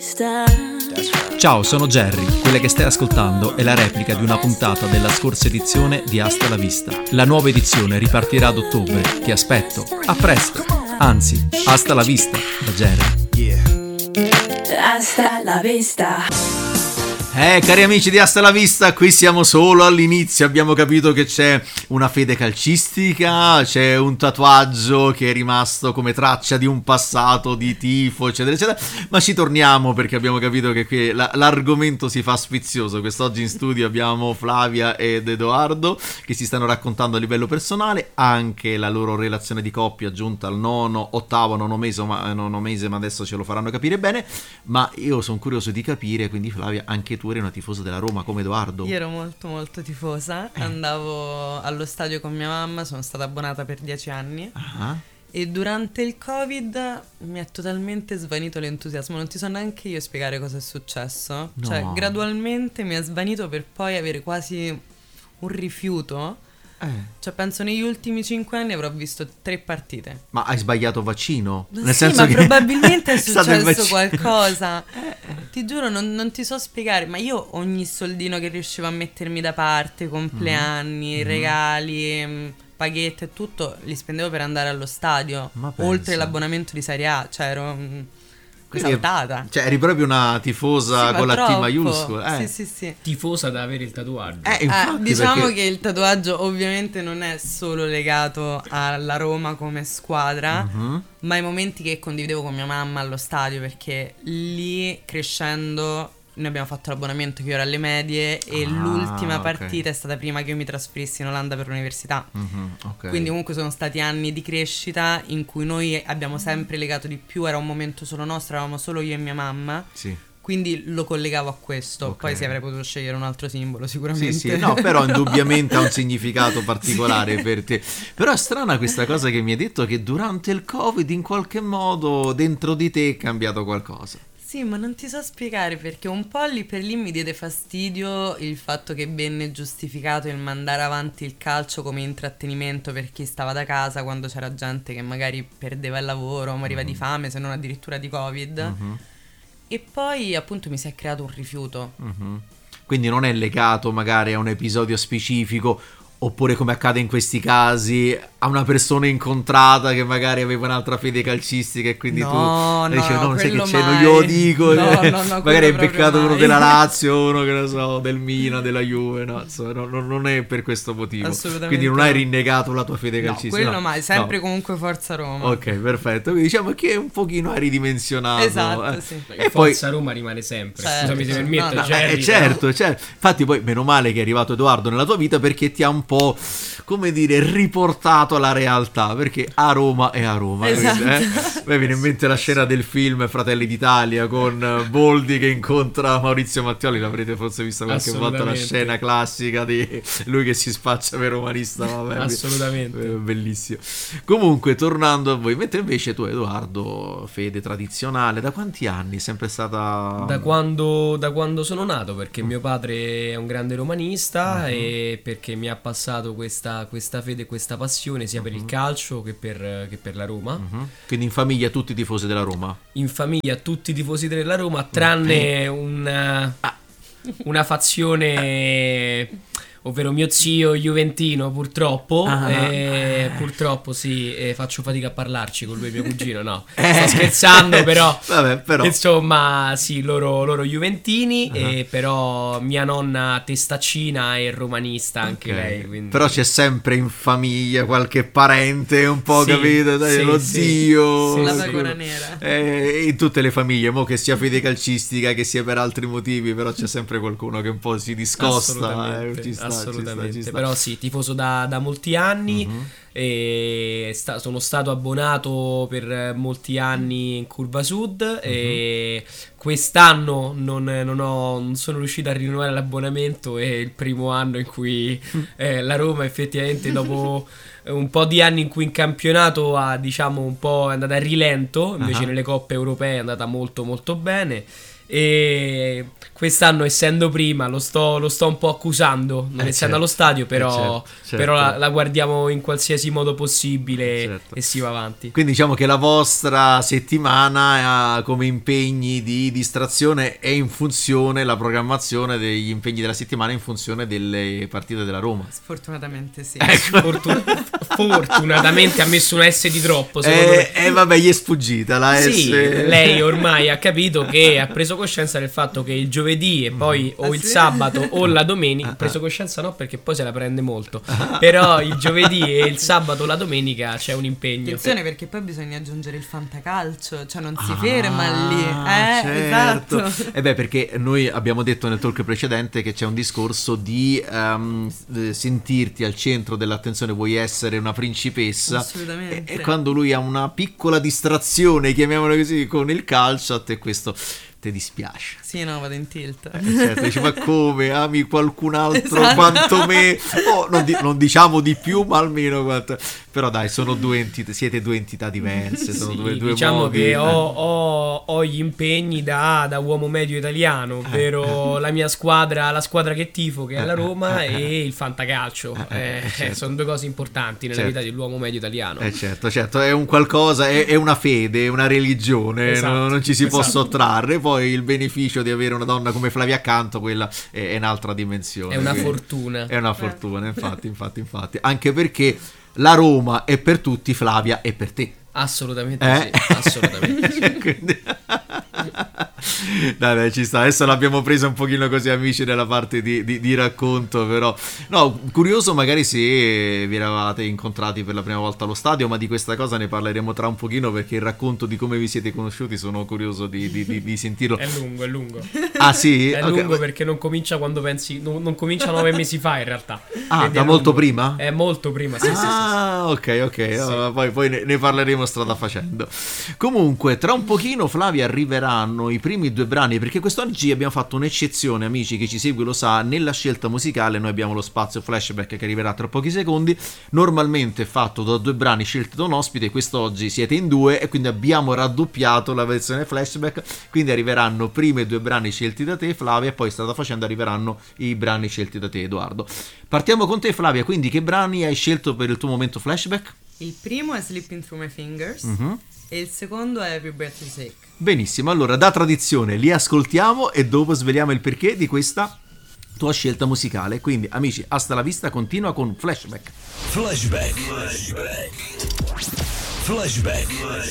vista. Ciao, sono Jerry. Quella che stai ascoltando è la replica di una puntata della scorsa edizione di Hasta la Vista. La nuova edizione ripartirà ad ottobre. Ti aspetto. A presto. Anzi, hasta la vista da Jerry. Hasta la vista. Cari amici di Hasta la Vista, qui siamo solo all'inizio. Abbiamo capito che c'è una fede calcistica, c'è un tatuaggio che è rimasto come traccia di un passato di tifo, eccetera, eccetera. Ma ci torniamo perché abbiamo capito che qui l'argomento si fa sfizioso. Quest'oggi in studio abbiamo Flavia ed Edoardo che si stanno raccontando a livello personale anche la loro relazione di coppia giunta al nono mese, ma adesso ce lo faranno capire bene. Ma io sono curioso di capire, quindi Flavia, anche tu eri una tifosa della Roma come Edoardo? Io ero molto molto tifosa, andavo allo stadio con mia mamma, sono stata abbonata per 10 anni e durante il Covid mi è totalmente svanito l'entusiasmo, non ti so neanche io spiegare cosa è successo, No. Cioè gradualmente mi è svanito per poi avere quasi un rifiuto. Cioè penso negli ultimi 5 anni avrò visto 3 partite. Ma hai sbagliato vaccino? Nel senso che probabilmente è successo qualcosa. Eh. Ti giuro, non ti so spiegare, ma io ogni soldino che riuscivo a mettermi da parte, compleanni, regali, paghette e tutto, li spendevo per andare allo stadio. Ma pensa. Oltre l'abbonamento di Serie A, cioè ero esaltata. Cioè eri proprio una tifosa Sì, ma con la T troppo. maiuscola. Sì. Tifosa da avere il tatuaggio. Infatti, Diciamo perché... che il tatuaggio ovviamente non è solo legato alla Roma come squadra, ma i momenti che condividevo con mia mamma allo stadio, perché lì crescendo noi abbiamo fatto l'abbonamento che io ero alle medie e l'ultima partita è stata prima che io mi trasferissi in Olanda per l'università. Okay. Quindi comunque sono stati anni di crescita in cui noi abbiamo sempre legato di più, era un momento solo nostro, eravamo solo io e mia mamma. Sì. Quindi lo collegavo a questo. Ok. Poi si avrei potuto scegliere un altro simbolo sicuramente. Sì, no, però indubbiamente ha un significato particolare per te. Però è strana questa cosa che mi hai detto, che durante il Covid in qualche modo dentro di te è cambiato qualcosa. Sì, ma non ti so spiegare perché un po' lì per lì mi diede fastidio il fatto che venne giustificato il mandare avanti il calcio come intrattenimento per chi stava da casa quando c'era gente che magari perdeva il lavoro, moriva di fame, se non addirittura di Covid. E poi appunto mi si è creato un rifiuto. Quindi non è legato magari a un episodio specifico, oppure come accade in questi casi a una persona incontrata che magari aveva un'altra fede calcistica e quindi No, tu dici no, sai che quello c'è, non mai. glielo dico, No, magari quello hai proprio beccato uno mai. della Lazio, uno che ne so, del Milan, della Juve, no, insomma, non è per questo motivo. Assolutamente Quindi non hai no. rinnegato la tua fede No, calcistica. quello no. mai, sempre No. comunque Forza Roma. Ok, perfetto. Quindi diciamo che un pochino hai ridimensionato. Esatto, sì. E poi Forza Roma rimane sempre. Certo, Scusami se certo. permetto, No, Jerry, certo. Infatti poi meno male che è arrivato Edoardo nella tua vita, perché ti ha un po', come dire, riportato alla realtà, perché a Roma è a Roma. Esatto. Mi viene in mente la scena del film Fratelli d'Italia con Boldi che incontra Maurizio Mattioli, l'avrete forse vista qualche volta, la Assolutamente. scena classica di lui che si spaccia per romanista, vabbè. Assolutamente. Bellissimo. Comunque, tornando a voi, mentre invece tu, Edoardo, fede tradizionale, da quanti anni? Sempre stata... Da quando sono nato, perché mio padre è un grande romanista e perché mi ha passato questa fede, questa passione sia per il calcio che per la Roma. Quindi in famiglia tutti tifosi della Roma? In famiglia tutti i tifosi della Roma, tranne una fazione, ovvero mio zio juventino, purtroppo. Purtroppo sì, faccio fatica a parlarci con lui, mio cugino, no. Sto scherzando, però. Vabbè, però. Insomma, sì, loro juventini, e però mia nonna testaccina e romanista anche Ok. lei. Quindi... Però c'è sempre in famiglia qualche parente, un po', Sì, capito? Dai, sì, lo sì. zio. Sì, La sì. pecora nera. In tutte le famiglie, mo che sia fede calcistica, che sia per altri motivi, però c'è sempre qualcuno che un po' si discosta. Assolutamente, Ci sta, assolutamente. ci sta. Però sì, tifoso da molti anni, e sono stato abbonato per molti anni in Curva Sud, e quest'anno non sono riuscito a rinnovare l'abbonamento, è il primo anno in cui la Roma effettivamente dopo un po' di anni in cui in campionato ha, diciamo, un po' è andata a rilento, invece nelle coppe europee è andata molto molto bene. E quest'anno, essendo prima, lo sto un po' accusando, non essendo allo stadio, però, certo. però la guardiamo in qualsiasi modo possibile, Certo. e si va avanti. Quindi diciamo che la vostra settimana come impegni di distrazione è in funzione, la programmazione degli impegni della settimana è in funzione delle partite della Roma. Sfortunatamente sì. Fortunatamente ha messo una S di troppo, secondo me. Vabbè, gli è sfuggita la Sì, S. lei ormai ha capito che ha preso coscienza del fatto che il giovedì e poi o il sì? sabato o la domenica, ha preso coscienza no, perché poi se la prende molto, però il giovedì e il sabato o la domenica c'è un impegno. Attenzione, perché poi bisogna aggiungere il fantacalcio, cioè non si ferma lì. Certo. Esatto. Perché noi abbiamo detto nel talk precedente che c'è un discorso di sentirti al centro dell'attenzione, vuoi essere una principessa. Assolutamente. E quando lui ha una piccola distrazione, chiamiamola così, con il calcio, a te questo ti dispiace. Sì, no, vado in tilt. Certo, dici, ma come ami qualcun altro Esatto. quanto me? Oh, non diciamo di più, ma almeno quanto. Però dai, sono due entità, siete due entità diverse, sono Sì, due diciamo modi. che ho gli impegni da uomo medio italiano, ovvero la mia squadra, la squadra che tifo, che è la Roma, e il fantacalcio. Certo. Sono due cose importanti nella Certo. vita dell'uomo medio italiano. Certo, è un qualcosa, è una fede, è una religione, Esatto, non ci si può esatto. sottrarre. Poi il beneficio di avere una donna come Flavia accanto, quella è un'altra dimensione. È una quindi fortuna. È una fortuna, infatti. Anche perché la Roma è per tutti, Flavia è per te. Assolutamente sì, assolutamente sì. Quindi... Dai, ci sta. Adesso l'abbiamo presa un pochino così, amici, nella parte di racconto, però no, curioso magari se vi eravate incontrati per la prima volta allo stadio, ma di questa cosa ne parleremo tra un pochino, perché il racconto di come vi siete conosciuti sono curioso di sentirlo. È lungo. Ah sì? È Ok. lungo perché non comincia quando pensi, non comincia 9 mesi fa in realtà. Ah, Quindi da è molto lungo. prima? È molto prima, sì. Ah, ok. Poi ne parleremo strada facendo. Comunque, tra un pochino, Flavia, arriveranno i primi due brani, perché quest'oggi abbiamo fatto un'eccezione, amici, chi ci segue lo sa, nella scelta musicale noi abbiamo lo spazio flashback che arriverà tra pochi secondi, normalmente è fatto da due brani scelti da un ospite, quest'oggi siete in due e quindi abbiamo raddoppiato la versione flashback, quindi arriveranno prima i due brani scelti da te, Flavia, e poi strada facendo arriveranno i brani scelti da te, Edoardo. Partiamo con te, Flavia, quindi che brani hai scelto per il tuo momento flashback? Il primo è Slipping Through My Fingers e il secondo è Every Breath You Take. Benissimo, allora da tradizione li ascoltiamo e dopo sveliamo il perché di questa tua scelta musicale. Quindi amici, hasta la vista, continua con Flashback. Flashback.